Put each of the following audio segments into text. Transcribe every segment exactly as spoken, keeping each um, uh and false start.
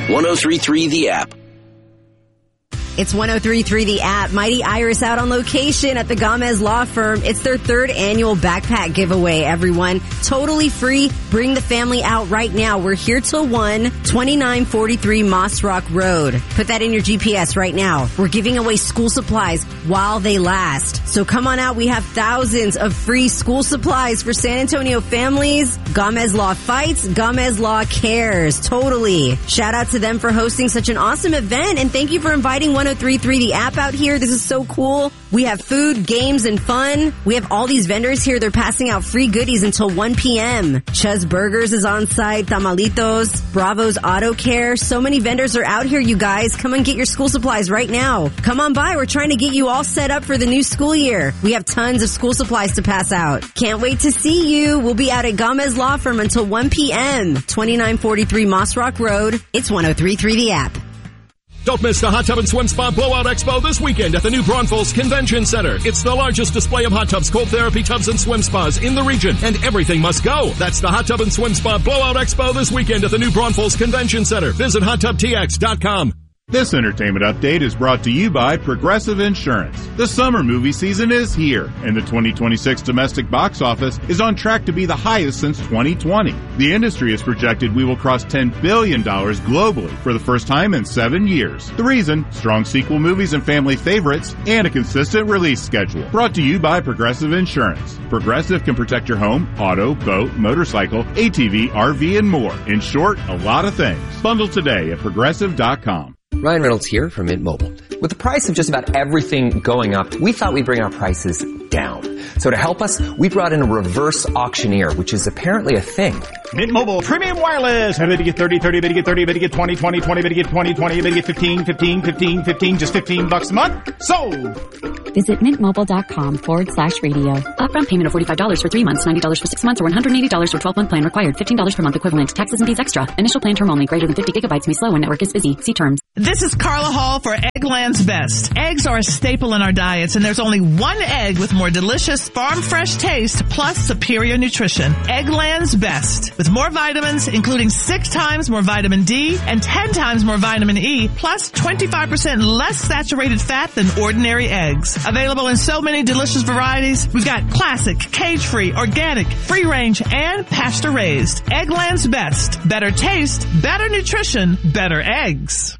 one oh three point three The App. It's one oh three point three The App. Mighty Iris out on location at the Gomez Law Firm. It's their third annual backpack giveaway, everyone. Totally free. Bring the family out right now. We're here till one, twenty-nine forty-three Moss Rock Road. Put that in your G P S right now. We're giving away school supplies while they last. So come on out. We have thousands of free school supplies for San Antonio families. Gomez Law fights. Gomez Law cares. Totally. Shout out to them for hosting such an awesome event. And thank you for inviting one oh three point three The App out here. This is so cool. We have food, games, and fun. We have all these vendors here. They're passing out free goodies until one p.m. Chuz Burgers is on site. Tamalitos. Bravo's Auto Care. So many vendors are out here, you guys. Come and get your school supplies right now. Come on by. We're trying to get you all set up for the new school year. We have tons of school supplies to pass out. Can't wait to see you. We'll be out at Gomez Law Firm until one p.m. twenty-nine forty-three Moss Rock Road. It's one oh three point three The App. Don't miss the Hot Tub and Swim Spa Blowout Expo this weekend at the new Braunfels Convention Center. It's the largest display of hot tubs, cold therapy tubs, and swim spas in the region, and everything must go. That's the Hot Tub and Swim Spa Blowout Expo this weekend at the new Braunfels Convention Center. Visit hot tub t x dot com. This entertainment update is brought to you by Progressive Insurance. The summer movie season is here, and the twenty twenty-six domestic box office is on track to be the highest since twenty twenty. The industry has projected we will cross ten billion dollars globally for the first time in seven years. The reason? Strong sequel movies and family favorites, and a consistent release schedule. Brought to you by Progressive Insurance. Progressive can protect your home, auto, boat, motorcycle, A T V, R V, and more. In short, a lot of things. Bundle today at progressive dot com. Ryan Reynolds here from Mint Mobile. With the price of just about everything going up, we thought we'd bring our prices down. So to help us, we brought in a reverse auctioneer, which is apparently a thing. Mint Mobile Premium Wireless. How did you get thirty, thirty, bid you get thirty, bid you get twenty, twenty, twenty, bid you get twenty, twenty, bid you get fifteen, fifteen, fifteen, fifteen, just fifteen bucks a month? Sold! Visit mintmobile.com forward slash radio. Upfront payment of forty-five dollars for three months, ninety dollars for six months, or one hundred eighty dollars for twelve-month plan required. fifteen dollars per month equivalent. Taxes and fees extra. Initial plan term only. Greater than fifty gigabytes may slow when network is busy. See terms. This is Carla Hall for Eggland's Best. Eggs are a staple in our diets, and there's only one egg with more delicious farm-fresh taste plus superior nutrition. Eggland's Best. With more vitamins, including six times more vitamin D and ten times more vitamin E, plus twenty-five percent less saturated fat than ordinary eggs. Available in so many delicious varieties. We've got classic, cage-free, organic, free-range, and pasture-raised. Eggland's Best. Better taste, better nutrition, better eggs.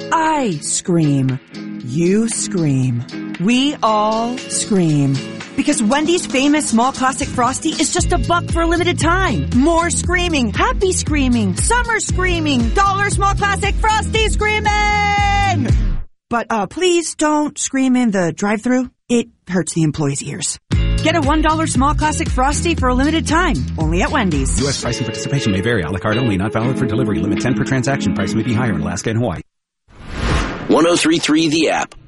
I scream. You scream. We all scream. Because Wendy's famous small classic Frosty is just a buck for a limited time. More screaming, happy screaming, summer screaming, dollar small classic Frosty screaming! But uh please don't scream in the drive-thru. It hurts the employees' ears. Get a one dollar small classic Frosty for a limited time. Only at Wendy's. U S price and participation may vary. A la carte only. Not valid for delivery. Limit ten per transaction. Price may be higher in Alaska and Hawaii. one oh three point three The App.